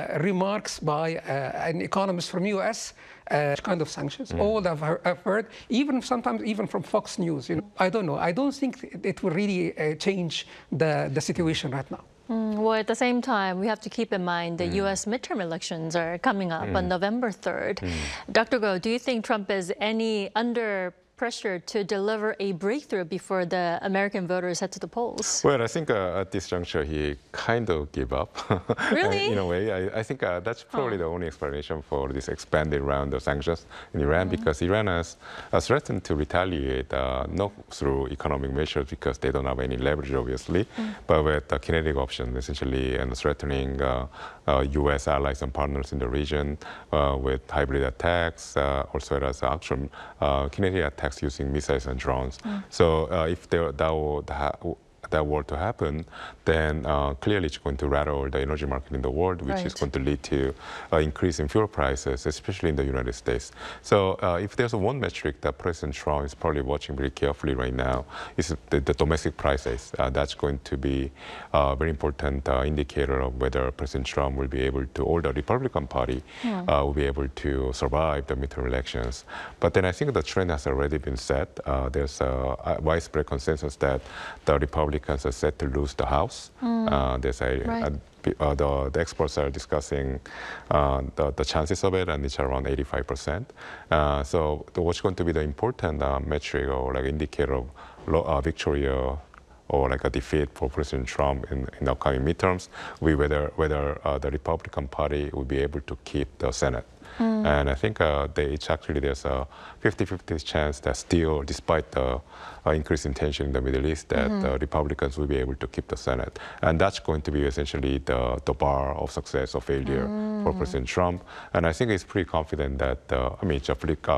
remarks by an economist from U.S. Kind of sanctions. All I've heard, sometimes even from Fox News. I don't know. I don't think it will really change the situation right now. Well, at the same time, we have to keep in mind the U.S. midterm elections are coming up on November 3rd. Dr. Go, do you think Trump is under pressure to deliver a breakthrough before the American voters head to the polls? Well, I think at this juncture, he kind of gave up. Really? In a way, I think that's probably the only explanation for this expanded round of sanctions in Iran, because Iran has threatened to retaliate, not through economic measures because they don't have any leverage, obviously, but with the kinetic option, essentially, and threatening U.S. allies and partners in the region with hybrid attacks, also as actual kinetic attacks using missiles and drones. So if that were to happen, then clearly it's going to rattle the energy market in the world, which is going to lead to increase in fuel prices, especially in the United States. So if there's one metric that President Trump is probably watching very carefully right now, is the domestic prices. That's going to be a very important indicator of whether President Trump will be able to, or the Republican Party will be able to survive the midterm elections. But then I think the trend has already been set. There's a widespread consensus that the Republicans are set to lose the House. The experts are discussing the chances of it, and it's around 85%. So what's going to be the important metric or like indicator of victory or like a defeat for President Trump in the upcoming midterms will be whether the Republican Party will be able to keep the Senate. And I think there's a 50-50 chance that still, despite the increase in tension in the Middle East, that the Republicans will be able to keep the Senate. And that's going to be essentially the bar of success or failure for President Trump. And I think he's pretty confident that, it's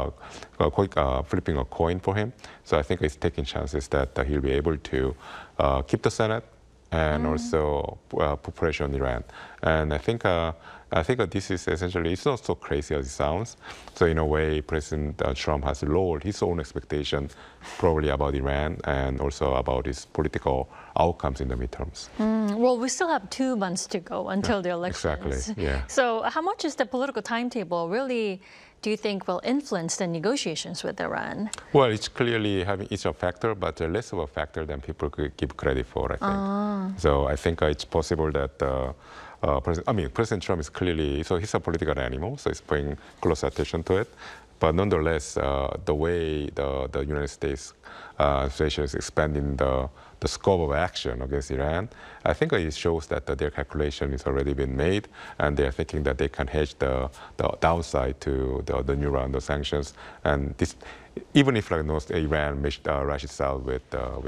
flipping a coin for him. So I think he's taking chances that he'll be able to keep the Senate and also put pressure on Iran. And I think this is essentially, it's not so crazy as it sounds. So in a way, President Trump has lowered his own expectation probably about Iran and also about his political outcomes in the midterms. Well, we still have 2 months to go until the elections. Exactly, yeah. So how much is the political timetable really, do you think, will influence the negotiations with Iran? Well, it's clearly it's a factor, but less of a factor than people could give credit for, I think. So I think it's possible that President Trump is clearly, so he's a political animal, so he's paying close attention to it. But nonetheless, the way the United States administration is expanding the scope of action against Iran, I think it shows that their calculation has already been made, and they're thinking that they can hedge the downside to the new round of sanctions. And this, even if Iran rushes out with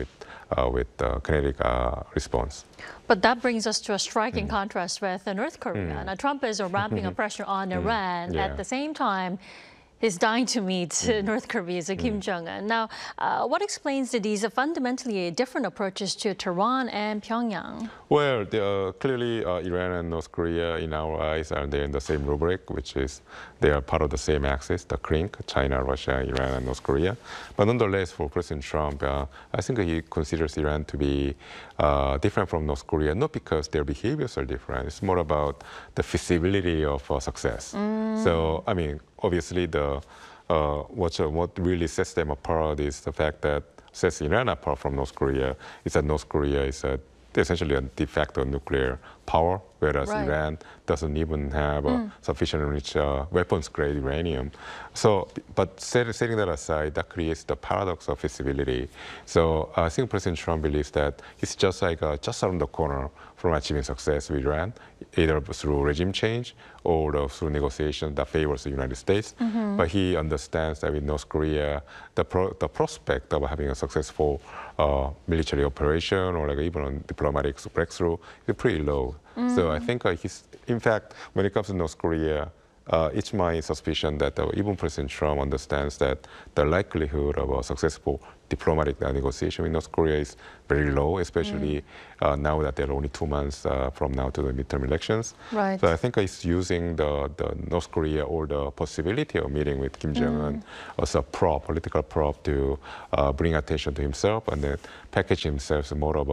kinetic response. But that brings us to a striking contrast with North Korea. Now, Trump is ramping up pressure on Iran. At the same time, he's dying to meet North Korea's Kim Jong-un. Now, what explains these fundamentally different approaches to Tehran and Pyongyang? Well, clearly Iran and North Korea, in our eyes, are in the same rubric, which is they are part of the same axis, the CRINC, China, Russia, Iran, and North Korea. But nonetheless, for President Trump, I think he considers Iran to be different from North Korea, not because their behaviors are different. It's more about the feasibility of success. So, obviously, what really sets them apart is the fact that sets Iran apart from North Korea is that North Korea is essentially a de facto nuclear power, whereas Iran doesn't even have sufficient rich weapons-grade uranium. So, but setting that aside, that creates the paradox of feasibility. So I think President Trump believes that it's just just around the corner from achieving success with Iran, either through regime change or through negotiations that favors the United States. But he understands that with North Korea, the prospect of having a successful military operation or even a diplomatic breakthrough is pretty low. So I think in fact, when it comes to North Korea, it's my suspicion that even President Trump understands that the likelihood of a successful diplomatic negotiation with North Korea is very low, especially now that there are only 2 months from now to the midterm elections. Right. So I think it's using the North Korea or the possibility of meeting with Kim Jong-un as a prop, political prop to bring attention to himself and then package himself as more of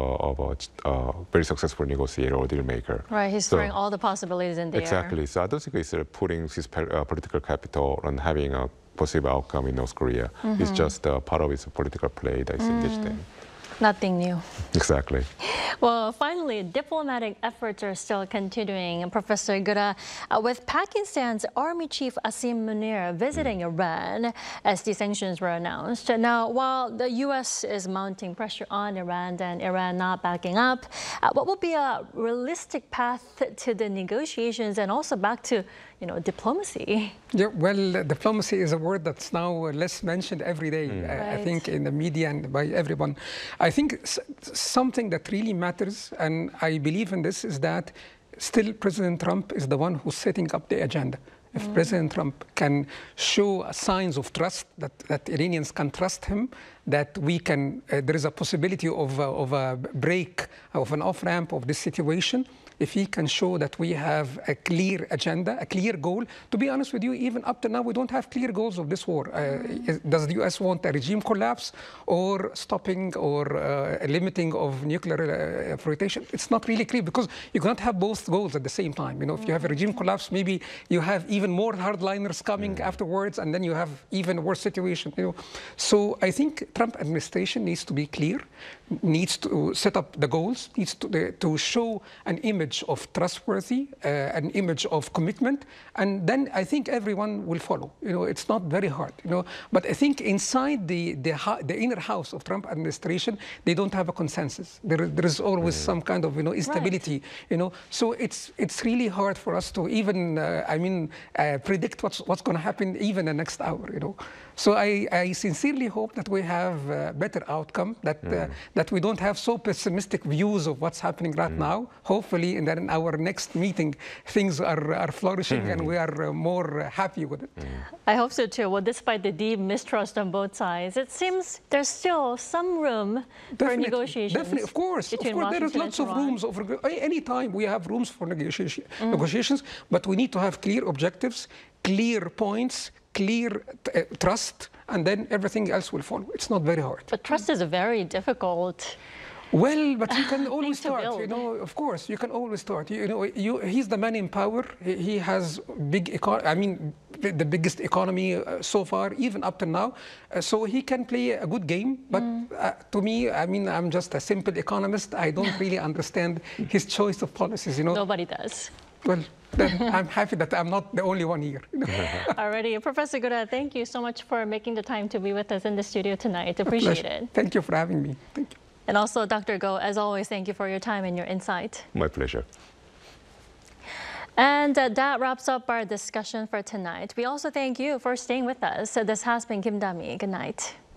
a very successful negotiator or deal maker. Right, he's throwing all the possibilities in the air. Exactly. So I don't think he's putting his political capital on having a possible outcome in North Korea. It's just part of his political play that is engaged in. Nothing new. Exactly. Well, finally, diplomatic efforts are still continuing. Professor Gura, with Pakistan's Army Chief Asim Munir visiting Iran as the sanctions were announced. Now, while the U.S. is mounting pressure on Iran and Iran not backing up, what will be a realistic path to the negotiations and also back to, diplomacy? Yeah, well, diplomacy is a word that's now less mentioned every day, I think, in the media and by everyone. I think something that really matters, and I believe in this, is that still President Trump is the one who's setting up the agenda. If President Trump can show signs of trust, that Iranians can trust him, that we can, there is a possibility of a break, of an off-ramp of this situation, if he can show that we have a clear agenda, a clear goal. To be honest with you, even up to now, we don't have clear goals of this war. Does the U.S. want a regime collapse or stopping or limiting of nuclear proliferation? It's not really clear because you cannot have both goals at the same time. If you have a regime collapse, maybe you have even more hardliners coming afterwards, and then you have even worse situation. So I think Trump administration needs to be clear, needs to set up the goals, needs to show an image of trustworthy, an image of commitment, and then I think everyone will follow. It's not very hard. But I think inside the inner house of Trump administration, they don't have a consensus. There is always some kind of instability. Right. So it's really hard for us to even predict what's going to happen even the next hour. So I sincerely hope that we have a better outcome, that we don't have so pessimistic views of what's happening right now. Hopefully, and then in our next meeting, things are flourishing and we are more happy with it. I hope so too. Well, despite the deep mistrust on both sides, it seems there's still some room for negotiations. Definitely, of course. There is lots of rooms. Any time we have rooms for negotiations, but we need to have clear objectives, clear points, clear trust, and then everything else will follow. It's not very hard. But trust is a very difficult. Well, but you can always start. Of course, you can always start. He's the man in power. He has the biggest economy so far, even up to now. So he can play a good game. But to me, I'm just a simple economist. I don't really understand his choice of policies. Nobody does. Well, then I'm happy that I'm not the only one here. Alrighty, Professor Gura, thank you so much for making the time to be with us in the studio tonight. Appreciate it. Thank you for having me. Thank you. And also, Dr. Go, as always, thank you for your time and your insight. My pleasure. And that wraps up our discussion for tonight. We also thank you for staying with us. This has been Kim Da-mi. Good night.